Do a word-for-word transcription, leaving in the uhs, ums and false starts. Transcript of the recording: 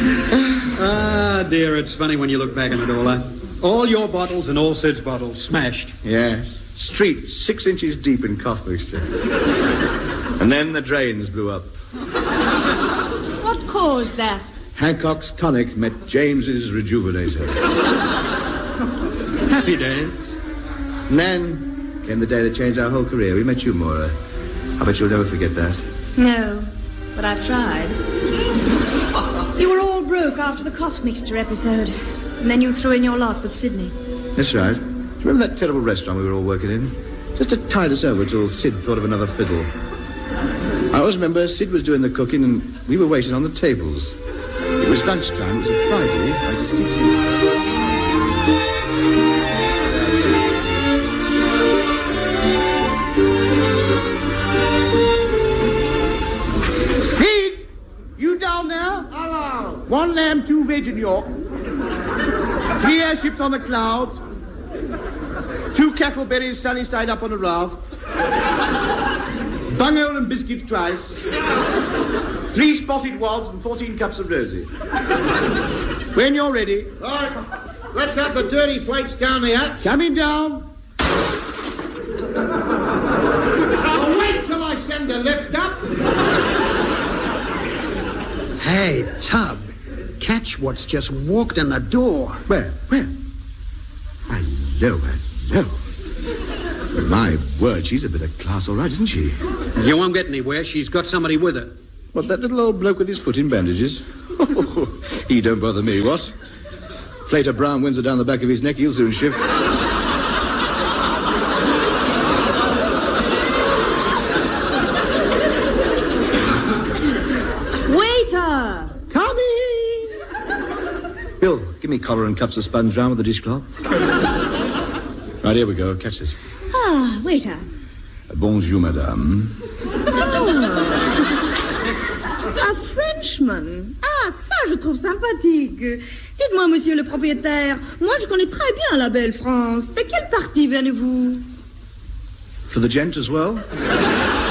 Ah, dear, it's funny when you look back on it all, huh? All your bottles and all Sid's bottles smashed. Yes. Streets six inches deep in cough mixture. And then the drains blew up. What caused that? Hancock's tonic met James's rejuvenator. Happy days. And then came the day that changed our whole career. We met you, Maura. I bet you'll never forget that. No, but I've tried. You were all broke after the cough mixture episode. And then you threw in your lot with Sydney. That's right. Do you remember that terrible restaurant we were all working in? Just to tide us over till Sid thought of another fiddle. I always remember Sid was doing the cooking and we were waiting on the tables. It was lunchtime. It was a Friday. I distinctly... Sid! You down there? Hello. One lamb, two veg in York. Three airships on the clouds. Two cackleberries sunny side up on a raft. Bunghole and biscuits twice. Three spotted wads and fourteen cups of rosy. When you're ready. Right. Let's have the dirty plates down the hatch. Coming down. Oh, wait till I send the lift up. Hey, Tub, catch what's just walked in the door. Where? Where? Hello, hello. My word, she's a bit of class, all right, isn't she? You won't get anywhere. She's got somebody with her. What, that little old bloke with his foot in bandages? He don't bother me, what? Plate of brown Windsor down the back of his neck, he'll soon shift. Waiter! Coming! Bill, give me collar and cuffs of sponge round with the dishcloth. Right, here we go. Catch this. Ah, waiter. Bonjour, madame. Oh. Un Frenchman. Ah, ça, je trouve sympathique. Dites-moi, monsieur le propriétaire, moi, je connais très bien la belle France. De quelle partie venez-vous? For the gent as well?